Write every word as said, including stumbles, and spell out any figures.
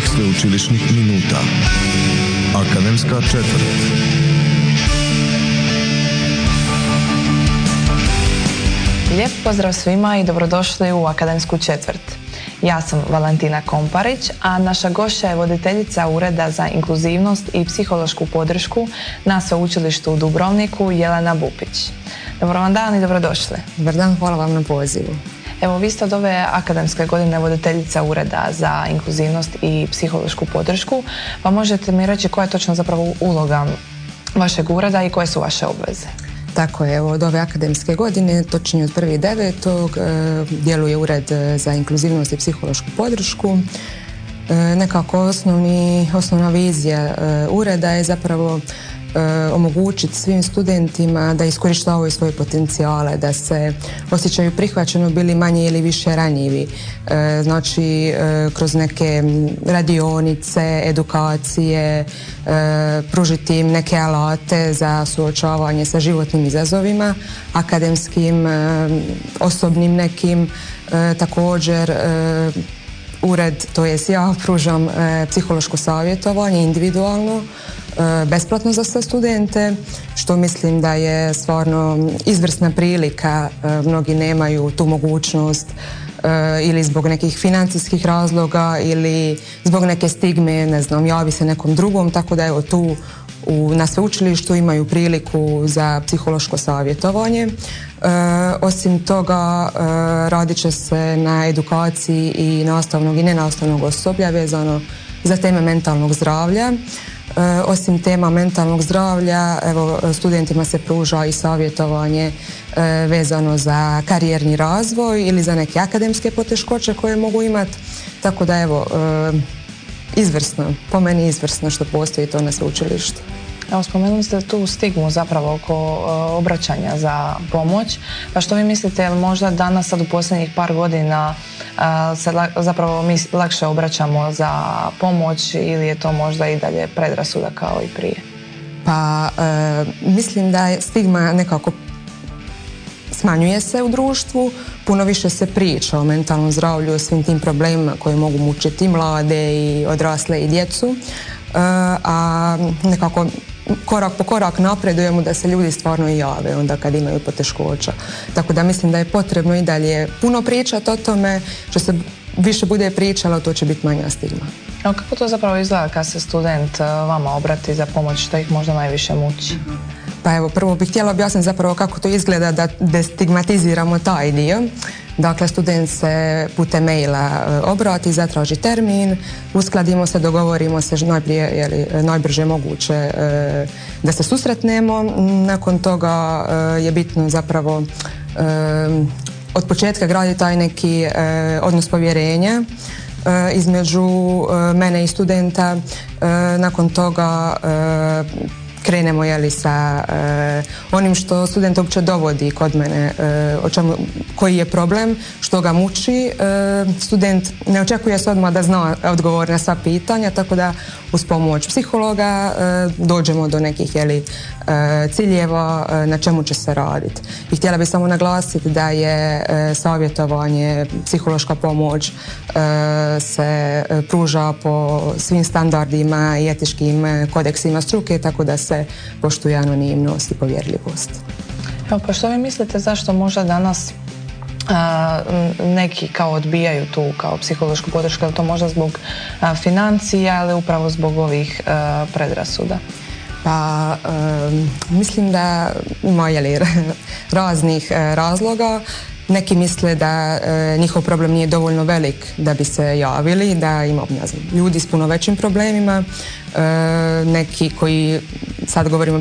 sveučilišnih minuta. Akademska četvrt. Lijep pozdrav svima i dobrodošli u Akademsku četvrt. Ja sam Valentina Komparić, a naša gošća je voditeljica Ureda za inkluzivnost i psihološku podršku na Sveučilištu u Dubrovniku, Jelena Bupić. Dobar vam dan i dobrodošli. Dobar dan, hvala vam na pozivu. Evo, vi ste od ove akademske godine voditeljica Ureda za inkluzivnost i psihološku podršku, pa možete mi reći koja je točno zapravo uloga vašeg ureda i koje su vaše obveze? Tako je, evo, od ove akademske godine, točnije od prvog devetog djeluje Ured za inkluzivnost i psihološku podršku. E, nekako osnovni, osnovna vizija e, ureda je zapravo e, omogućiti svim studentima da iskorištavaju svoje potencijale, da se osjećaju prihvaćeno, bili manje ili više ranjivi. E, znači, e, kroz neke radionice, edukacije, e, pružiti im neke alate za suočavanje sa životnim izazovima, akademskim, e, osobnim nekim, e, također e, ured, to jest ja, pružam e, psihološko savjetovanje individualno, e, besplatno za sve studente, što mislim da je stvarno izvrsna prilika. E, mnogi nemaju tu mogućnost e, ili zbog nekih financijskih razloga ili zbog neke stigme, ne znam, javi se nekom drugom, tako da evo tu u, na sveučilištu imaju priliku za psihološko savjetovanje. E, osim toga, e, radit će se na edukaciji i nastavnog i nenastavnog osoblja vezano za teme mentalnog zdravlja. E, osim tema mentalnog zdravlja, evo, studentima se pruža i savjetovanje e, vezano za karijerni razvoj ili za neke akademske poteškoće koje mogu imati. Tako da, evo, e, izvrsno, po meni izvrsno što postoji to na sveučilištu. Evo, spomenuli ste tu stigmu zapravo oko uh, obraćanja za pomoć. Pa što vi mislite, je li možda danas sad u posljednjih par godina uh, se la, zapravo mi lakše obraćamo za pomoć ili je to možda i dalje predrasuda kao i prije? Pa uh, mislim da je stigma nekako smanjuje se u društvu, puno više se priča o mentalnom zdravlju, o svim tim problemima koji mogu mučiti i mlade i odrasle i djecu, uh, a nekako korak po korak napredujemo da se ljudi stvarno i jave onda kad imaju poteškoća. Tako da mislim da je potrebno i dalje puno pričati o tome, što se više bude pričalo, to će biti manja stigma. A kako to zapravo izgleda kad se student vama obrati za pomoć, što ih možda najviše muči? Pa evo, prvo bih htjela objasniti zapravo kako to izgleda da destigmatiziramo taj dio. Dakle, student se putem maila obrati, zatraži termin, uskladimo se, dogovorimo se najprije, jeli, najbrže moguće e, da se susretnemo. Nakon toga e, je bitno zapravo e, od početka graditi taj neki e, odnos povjerenja e, između e, mene i studenta. E, nakon toga e, krenemo, jeli, sa uh, onim što student uopće dovodi kod mene, uh, o čemu, koji je problem, što ga muči. Uh, student ne očekuje se odmah da zna odgovor na sva pitanja, tako da uz pomoć psihologa uh, dođemo do nekih, jeli, uh, ciljeva uh, na čemu će se raditi. I htjela bih samo naglasiti da je uh, savjetovanje, psihološka pomoć uh, se uh, pruža po svim standardima i etičkim uh, kodeksima struke, tako da se poštuje anonimnost i povjerljivost. Evo, pa što vi mislite zašto možda danas a, neki kao odbijaju tu kao psihološku podršku, je to možda zbog a, financija ili upravo zbog ovih a, predrasuda? Pa um, mislim da ima, jeli, raznih uh, razloga. Neki misle da e, njihov problem nije dovoljno velik da bi se javili, da ima, ne znam, ljudi s puno većim problemima. E, neki koji, sad govorimo